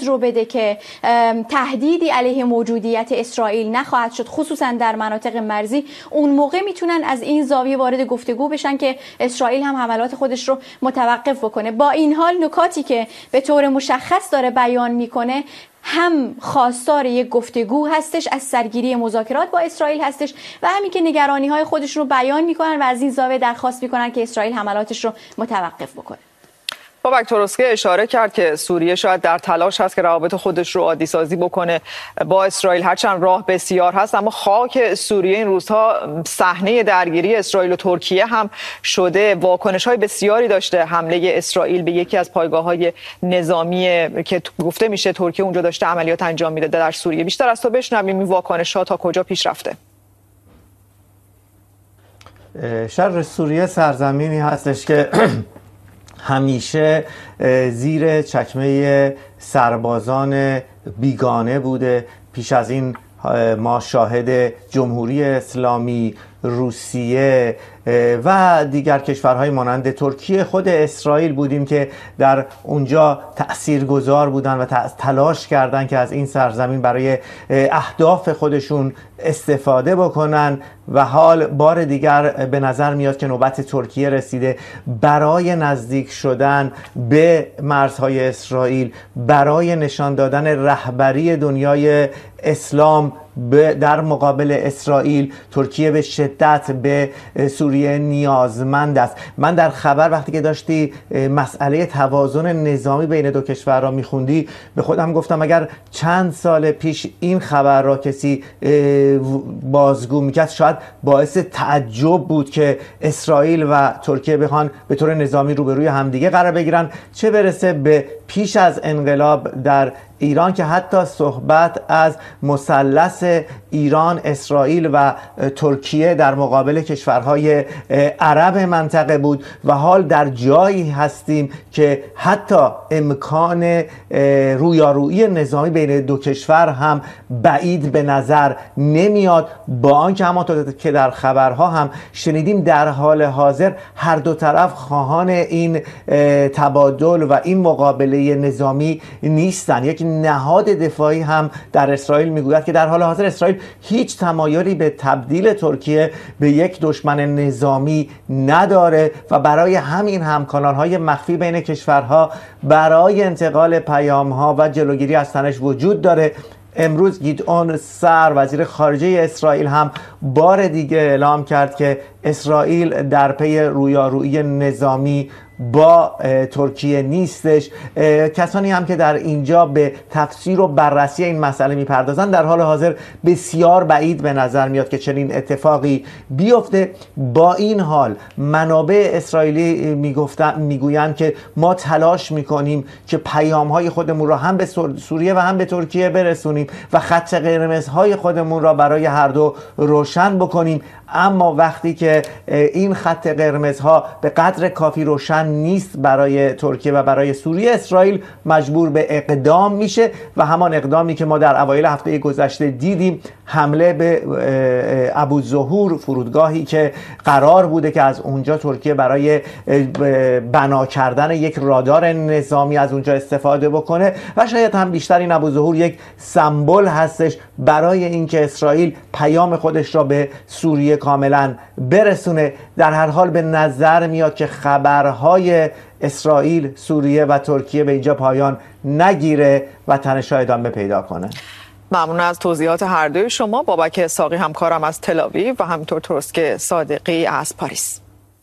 رو بده که تهدیدی علیه موجودیت اسرائیل نخواهد شد، خصوصا در مناطق مرزی، اون موقع میتونن از این زاویه وارد گفتگو بشن که اسرائیل هم حملات خودش رو متوقف بکنه. با این حال نکاتی که به طور مشخص داره بیان میکنه هم خواستار یک گفتگو هستش، از سرگیری مذاکرات با اسرائیل هستش و همین که نگرانی های خودش رو بیان میکنن و از این زاویه درخواست میکنن که اسرائیل حملاتش رو متوقف بکنه. بابک تروسکی اشاره کرد که سوریه شاید در تلاش هست که روابط خودش رو عادی سازی بکنه با اسرائیل، هرچند راه بسیار هست، اما خاک سوریه این روزها صحنه درگیری اسرائیل و ترکیه هم شده. واکنش‌های بسیاری داشته حمله اسرائیل به یکی از پایگاه‌های نظامی که گفته میشه ترکیه اونجا داشته عملیات انجام میداده در سوریه. بیشتر از تو بشنویم این واکنش‌ها تا کجا پیش رفته. شرق سوریه سرزمینی هستش که همیشه زیر چکمه سربازان بیگانه بوده. پیش از این ما شاهد جمهوری اسلامی، روسیه و دیگر کشورهای مانند ترکیه، خود اسرائیل بودیم که در اونجا تأثیرگذار بودن و تلاش کردن که از این سرزمین برای اهداف خودشون استفاده بکنن و حال بار دیگر به نظر میاد که نوبت ترکیه رسیده برای نزدیک شدن به مرزهای اسرائیل، برای نشان دادن رهبری دنیای اسلام در مقابل اسرائیل. ترکیه به شدت به سوریه نیازمند است. من در خبر وقتی که داشتی مسئله توازن نظامی بین دو کشور را میخوندی به خودم گفتم اگر چند سال پیش این خبر را کسی بازگو میکرد شاید باعث تعجب بود که اسرائیل و ترکیه بخوان به طور نظامی روبروی همدیگه قرار بگیرن، چه برسه به پیش از انقلاب در ایران که حتی صحبت از مثلث ایران، اسرائیل و ترکیه در مقابل کشورهای عرب منطقه بود و حال در جایی هستیم که حتی امکان رویارویی نظامی بین دو کشور هم بعید به نظر نمیاد، با آنکه همانطور که در خبرها هم شنیدیم در حال حاضر هر دو طرف خواهان این تبادل و این مقابله نظامی نیستن. یک نهاد دفاعی هم در اسرائیل میگوید که در حال حاضر اسرائیل هیچ تمایلی به تبدیل ترکیه به یک دشمن نظامی نداره و برای همین هم کانال‌های مخفی بین کشورها برای انتقال پیام‌ها و جلوگیری از تنش وجود داره. امروز گیدئون سار وزیر خارجه اسرائیل هم بار دیگه اعلام کرد که اسرائیل در پی رویارویی نظامی با ترکیه نیستش. کسانی هم که در اینجا به تفسیر و بررسی این مسئله میپردازن در حال حاضر بسیار بعید به نظر میاد که چنین اتفاقی بیفته. با این حال منابع اسرائیلی میگویند که ما تلاش میکنیم که پیامهای خودمون را هم به سوریه و هم به ترکیه برسونیم و خط قرمزهای خودمون را برای هر دو روشن بکنیم، اما وقتی که این خط قرمزها به قدر کافی روشن نیست برای ترکیه و برای سوریه، اسرائیل مجبور به اقدام میشه و همان اقدامی که ما در اوایل هفته گذشته دیدیم، حمله به ابوالظهور، فرودگاهی که قرار بوده که از اونجا ترکیه برای بنا کردن یک رادار نظامی از اونجا استفاده بکنه و شاید هم بیشتر این ابوالظهور یک سمبل هستش برای اینکه اسرائیل پیام خودش را به سوریه کاملا برسونه. در هر حال به نظر میاد که خبرهای اسرائیل، سوریه و ترکیه به اینجا پایان نگیره و تنش‌ها ادامه پیدا کنه. ممنون از توضیحات هر دوی شما. بابک اسحاقی همکارم از تل‌آویو و همینطور تروسک صادقی از پاریس.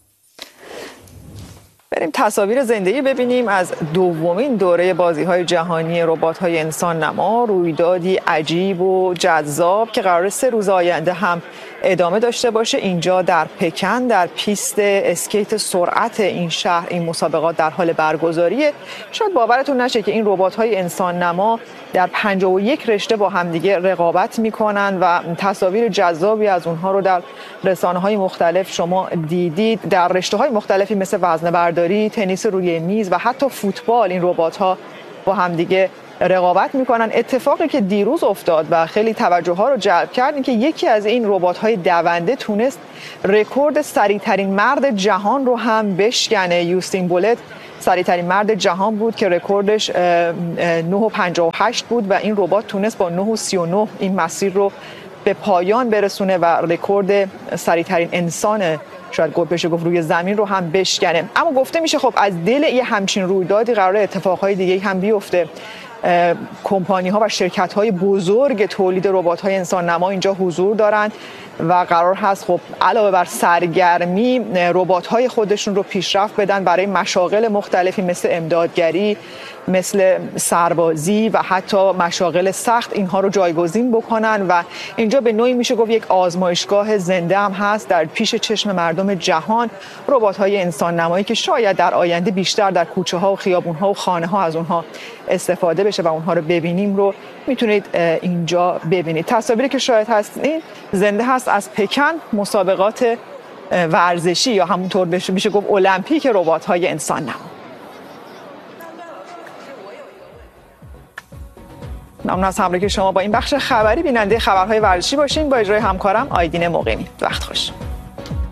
بریم تصاویر زندگی ببینیم از دومین دوره بازی‌های جهانی ربات‌های انسان نما، رویدادی عجیب و جذاب که قرار 3 روز آینده هم ادامه داشته باشه. اینجا در پکن در پیست اسکیت سرعت این شهر این مسابقات در حال برگزاریه. شاید باورتون نشه که این ربات‌های انسان نما در 51 رشته با همدیگه رقابت میکنن و تصاویر جذابی از اونها رو در رسانه‌های مختلف شما دیدید. در رشته‌های مختلفی مثل وزنه‌برداری، تنیس روی میز و حتی فوتبال این ربات‌ها با همدیگه رقابت میکنن. اتفاقی که دیروز افتاد و خیلی توجه ها رو جلب کرد این که یکی از این ربات‌های دونده تونست رکورد سریعترین مرد جهان رو هم بشکنه. یوستین بولت سریعترین مرد جهان بود که رکوردش 9:58 بود و این ربات تونست با 9:39 این مسیر رو به پایان برسونه و رکورد سریعترین انسان شاید بشه گفت روی زمین رو هم بشکنه. اما گفته میشه خب از دل یه همچین رویدادی قراره اتفاقهای دیگه هم بیفته. کمپانی ها و شرکت های بزرگ تولید ربات های انسان نما اینجا حضور دارند و قرار هست خب علاوه بر سرگرمی ربات های خودشون رو پیشرفت بدن برای مشاغل مختلفی مثل امدادگری، مثل سربازی و حتی مشاغل سخت اینها رو جایگزین بکنن و اینجا به نوعی میشه گفت یک آزمایشگاه زنده هم هست در پیش چشم مردم جهان. ربات‌های انسان نمایی که شاید در آینده بیشتر در کوچه ها و خیابون ها و خانه ها از اونها استفاده بشه و اونها رو ببینیم رو میتونید اینجا ببینید. تصاویری که شاید هستین زنده هست از پکن، مسابقات ورزشی یا همونطور میشه گفت المپیک ربات‌های انسان نما. ممنون از همراهی شما با این بخش خبری. بیننده خبرهای ورزشی باشین با اجرای همکارم آیدین مقیمی. وقت خوش.